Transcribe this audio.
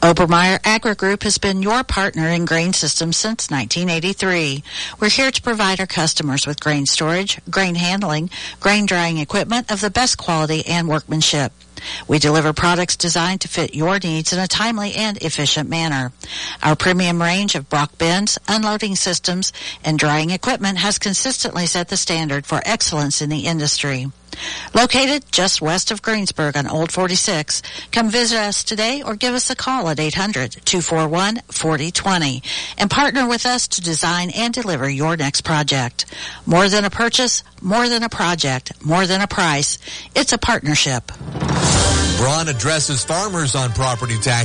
Obermeyer Agri Group has been your partner in grain systems since 1983. We're here to provide our customers with grain storage, grain handling, grain drying equipment of the best quality and workmanship. We deliver products designed to fit your needs in a timely and efficient manner. Our premium range of Brock bins, unloading systems, and drying equipment has consistently set the standard for excellence in the industry. Located just west of Greensburg on Old 46, come visit us today or give us a call at 800-241-4020 and partner with us to design and deliver your next project. More than a purchase, more than a project, more than a price, it's a partnership. Braun addresses farmers on property tax